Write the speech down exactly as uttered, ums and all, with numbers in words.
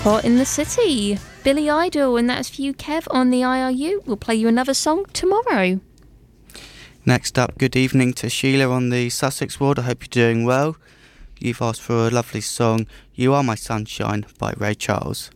Hot in the City, Billy Idol, and that's for you, Kev, on the I R U. We'll play you another song tomorrow. Next up, good evening to Sheila on the Sussex ward. I hope you're doing well. You've asked for a lovely song, You Are My Sunshine by Ray Charles.